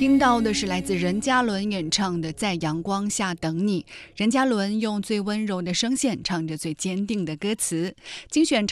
听到的是来自任嘉伦演唱的《在阳光下等你》。任嘉伦用最温柔的声线唱着最坚定的歌词，精选